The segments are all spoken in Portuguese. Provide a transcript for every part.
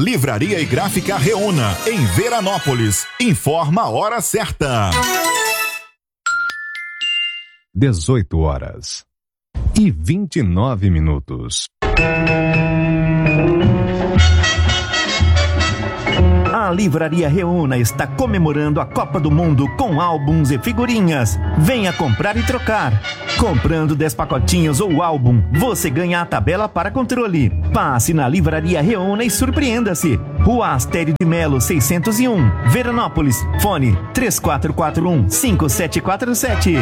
Livraria e Gráfica Reúna, em Veranópolis. Informa a hora certa. 18h29. A Livraria Reúna está comemorando a Copa do Mundo com álbuns e figurinhas. Venha comprar e trocar. Comprando 10 pacotinhos ou álbum, você ganha a tabela para controle. Passe na Livraria Reúna e surpreenda-se. Rua Astério de Melo, 601, Veranópolis. Fone 3441-5747.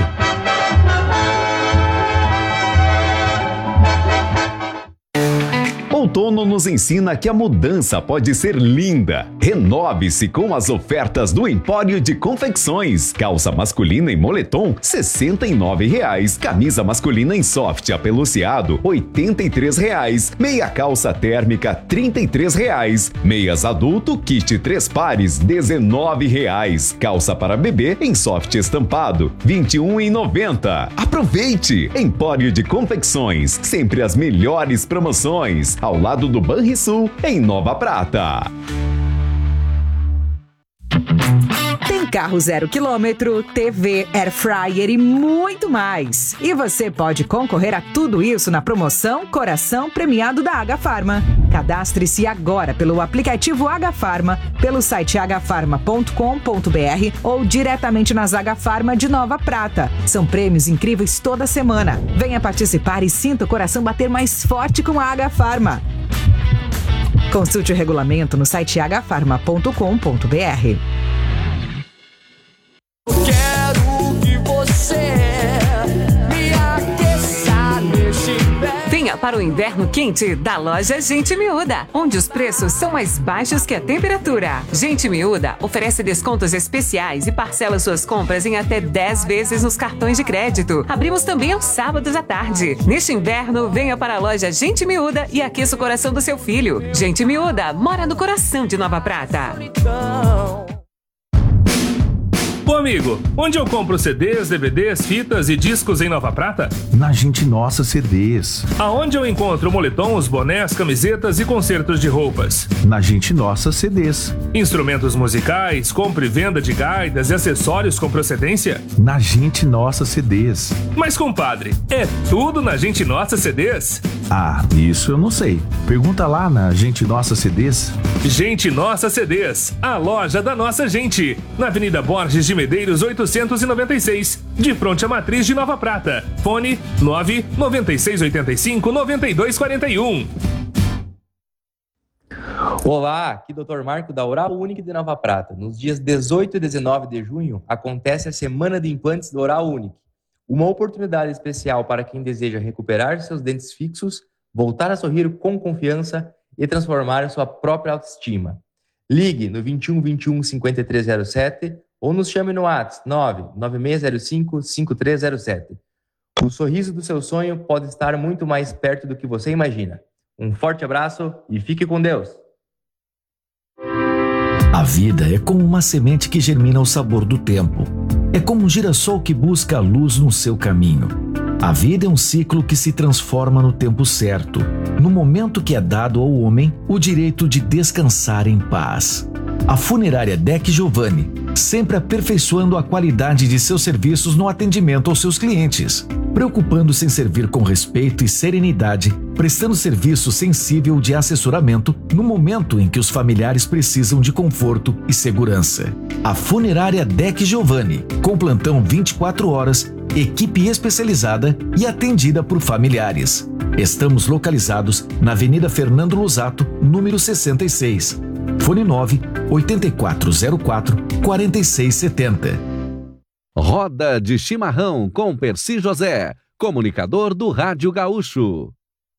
Outono nos ensina que a mudança pode ser linda. Renove-se com as ofertas do Empório de Confecções. Calça masculina em moletom, R$ 69,00. Camisa masculina em soft apeluciado, R$ 83,00. Meia calça térmica, R$ 33,00. Meias adulto, kit 3 pares, R$ 19,00. Calça para bebê em soft estampado, R$ 21,90. Aproveite! Empório de Confecções, sempre as melhores promoções. Ao lado do Banrisul, em Nova Prata. Tem carro 0 km, TV, air fryer e muito mais. E você pode concorrer a tudo isso na promoção Coração Premiado da Agafarma. Cadastre-se agora pelo aplicativo Agafarma, pelo site agafarma.com.br ou diretamente nas Agafarma de Nova Prata. São prêmios incríveis toda semana. Venha participar e sinta o coração bater mais forte com a Agafarma. Consulte o regulamento no site agafarma.com.br. Quero que você me aqueça neste inverno. Venha para o inverno quente da loja Gente Miúda, onde os preços são mais baixos que a temperatura. Gente Miúda oferece descontos especiais e parcela suas compras em até 10 vezes nos cartões de crédito. Abrimos também aos sábados à tarde. Neste inverno, venha para a loja Gente Miúda e aqueça o coração do seu filho. Gente Miúda mora no coração de Nova Prata. Ô amigo, onde eu compro CDs, DVDs, fitas e discos em Nova Prata? Na Gente Nossa CDs. Aonde eu encontro moletons, bonés, camisetas e concertos de roupas? Na Gente Nossa CDs. Instrumentos musicais, compra e venda de gaitas e acessórios com procedência? Na Gente Nossa CDs. Mas compadre, é tudo na Gente Nossa CDs? Ah, isso eu não sei. Pergunta lá na Gente Nossa CDs. Gente Nossa CDs, a loja da nossa gente. Na Avenida Borges de Medeiros 896, de fronte à Matriz de Nova Prata. Fone 99685-9241. Olá, aqui Dr. Marco da Oral Unique de Nova Prata. Nos dias 18 e 19 de junho acontece a Semana de Implantes do Oral Unique. Uma oportunidade especial para quem deseja recuperar seus dentes fixos, voltar a sorrir com confiança e transformar sua própria autoestima. Ligue no 21 21 5307 ou nos chame no WhatsApp 99605 5307. O sorriso do seu sonho pode estar muito mais perto do que você imagina. Um forte abraço e fique com Deus. A vida é como uma semente que germina o sabor do tempo. É como um girassol que busca a luz no seu caminho. A vida é um ciclo que se transforma no tempo certo, no momento que é dado ao homem o direito de descansar em paz. A funerária Deck Giovanni, sempre aperfeiçoando a qualidade de seus serviços no atendimento aos seus clientes, preocupando-se em servir com respeito e serenidade, prestando serviço sensível de assessoramento no momento em que os familiares precisam de conforto e segurança. A funerária Deck Giovanni, com plantão 24 horas, equipe especializada e atendida por familiares. Estamos localizados na Avenida Fernando Lusato, número 66. Fone 98404-4670. Roda de Chimarrão com Percy José, comunicador do Rádio Gaúcho.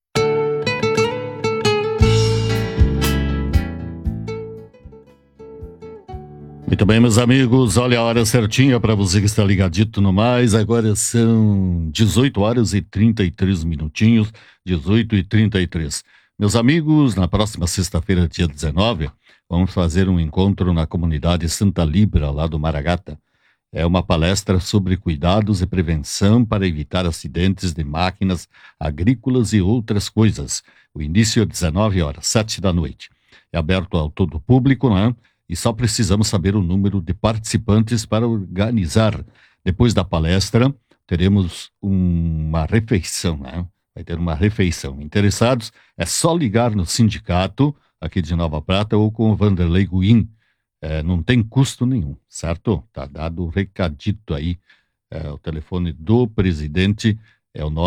Muito bem, meus amigos, olha a hora certinha para você que está ligadito no mais. Agora são 18 horas e 33 minutinhos, 18h33. Meus amigos, na próxima sexta-feira, dia 19, vamos fazer um encontro na comunidade Santa Libra, lá do Maragata. É uma palestra sobre cuidados e prevenção para evitar acidentes de máquinas agrícolas e outras coisas. O início é 19 horas, 7 da noite. é aberto ao todo público, né? E só precisamos saber o número de participantes para organizar. Depois da palestra, teremos uma refeição, né? Vai ter uma refeição. Interessados, é só ligar no sindicato aqui de Nova Prata ou com o Vanderlei Guim. Não tem custo nenhum, certo? Tá dado o recadito aí. O telefone do presidente é o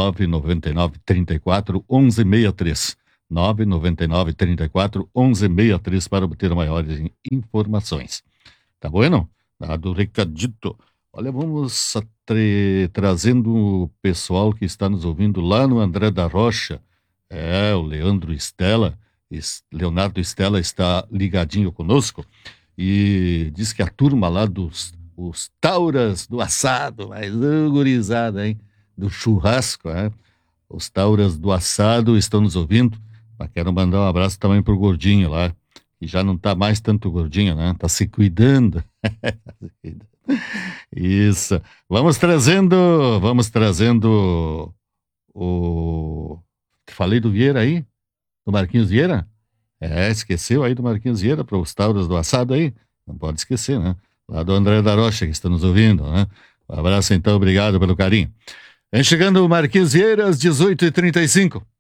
999-34-1163. 999-34-1163 para obter maiores informações. Tá bueno? Dado o recadito. Olha, vamos trazendo o pessoal que está nos ouvindo lá no André da Rocha. O Leandro Stella, Leonardo Stella está ligadinho conosco e diz que a turma lá os tauras do assado, mas gurizada, hein? Do churrasco, Os tauras do assado estão nos ouvindo. Mas quero mandar um abraço também pro Gordinho lá, que já não tá mais tanto gordinho, né? Tá se cuidando. Isso. Vamos trazendo o... Falei do Vieira aí? Do Marquinhos Vieira? Esqueceu aí do Marquinhos Vieira para os tauras do assado aí? Não pode esquecer, né? Lá do André da Rocha, que está nos ouvindo, né? Um abraço então, obrigado pelo carinho. Vem chegando o Marquinhos Vieira às 18h35.